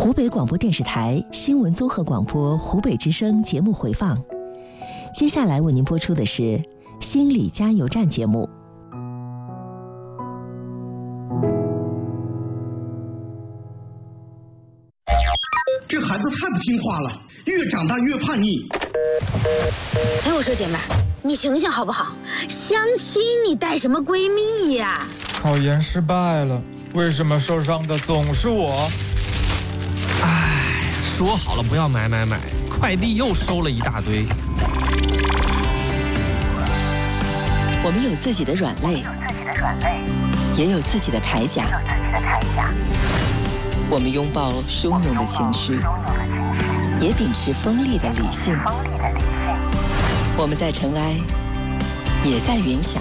湖北广播电视台新闻综合广播湖北之声节目回放。接下来为您播出的是心理加油站节目。 这孩子太不听话了，越长大越叛逆。 哎，我说姐妹儿，你醒醒好不好？相亲你带什么闺蜜呀？ 考研失败了，为什么受伤的总是我？ 唉，说好了不要买，快递又收了一大堆。 我们有自己的软肋，也有自己的铠甲。我们拥抱汹涌的情绪，也秉持锋利的理性。我们在尘埃，也在云霞。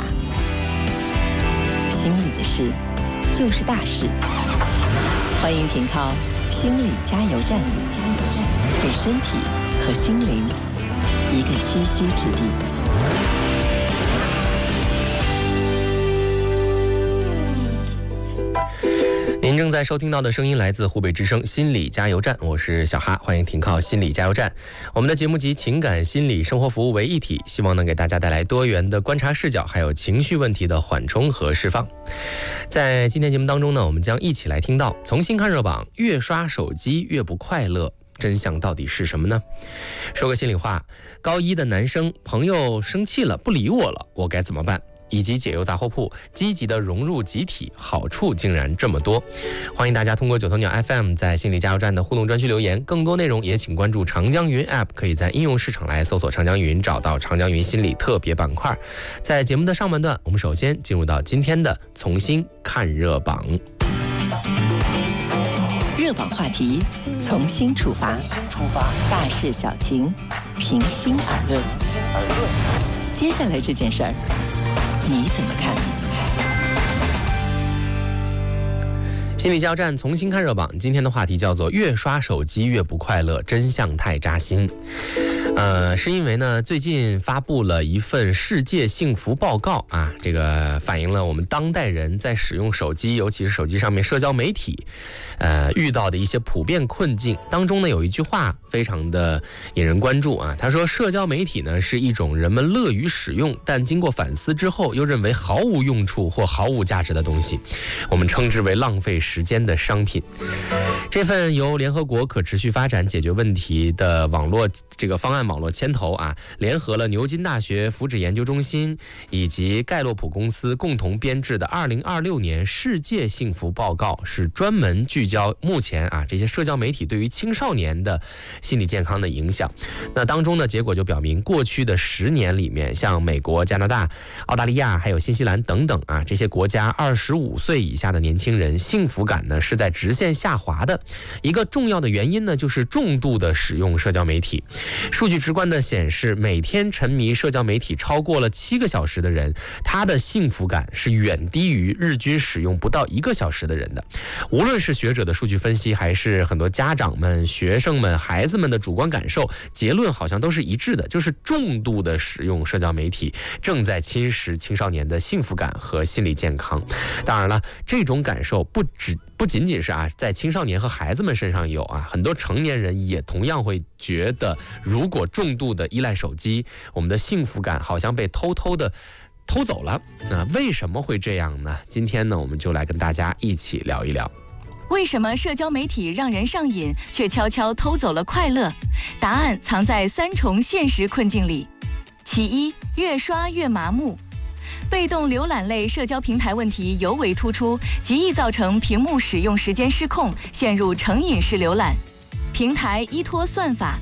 心里的事，就是大事。欢迎停靠心理加油站，给身体和心灵一个栖息之地。 您正在收听到的声音来自湖北之声心理加油站，我是小哈，欢迎停靠心理加油站。我们的节目集情感、心理、生活服务为一体，希望能给大家带来多元的观察视角，还有情绪问题的缓冲和释放。在今天节目当中呢，我们将一起来听到从新看热榜，越刷手机越不快乐，真相到底是什么呢？说个心里话，高一的男生朋友生气了，不理我了，我该怎么办？以及解忧杂货铺积极的融入集体，好处竟然这么多。欢迎大家通过九头鸟 FM 在心理加油站的互动专区留言，更多内容也请关注长江云 App， 可以在应用市场来搜索长江云，找到长江云心理特别板块。在节目的上半段，我们首先进入到今天的从新看热榜。 热榜话题从新出发，大事小情平心而论。接下来这件事儿你怎么看？ 心理加油站从新看热榜，今天的话题叫做越刷手机越不快乐，真相太扎心。是因为呢，最近发布了一份世界幸福报告啊，这个反映了我们当代人在使用手机，尤其是手机上面社交媒体，遇到的一些普遍困境。当中呢，有一句话非常的引人关注啊，他说社交媒体呢是一种人们乐于使用，但经过反思之后又认为毫无用处或毫无价值的东西，我们称之为浪费时间的商品。这份由联合国可持续发展解决问题的网络这个方案网络牵头啊，联合了牛津大学福祉研究中心以及盖洛普公司共同编制的2026年世界幸福报告，是专门聚焦目前啊这些社交媒体对于青少年的心理健康的影响。那当中呢，结果就表明，过去的10年里面，像美国、加拿大、澳大利亚还有新西兰等等啊这些国家25岁以下的年轻人幸福感呢是在直线下滑的。一个重要的原因呢，就是重度的使用社交媒体。数据直观的显示，每天沉迷社交媒体超过了7个小时的人，他的幸福感是远低于日均使用不到1个小时的人的。无论是学者的数据分析，还是很多家长们、学生们、孩子们的主观感受，结论好像都是一致的，就是重度的使用社交媒体正在侵蚀青少年的幸福感和心理健康。当然了，这种感受不仅仅是在青少年和孩子们身上有很多成年人也同样会觉得，如果重度的依赖手机，我们的幸福感好像被偷偷的偷走了。那为什么会这样呢？今天呢，我们就来跟大家一起聊一聊。 为什么社交媒体让人上瘾，却悄悄偷走了快乐？答案藏在3重现实困境里。其一，越刷越麻木。被动浏览类社交平台问题尤为突出，极易造成屏幕使用时间失控，陷入成瘾式浏览。平台依托算法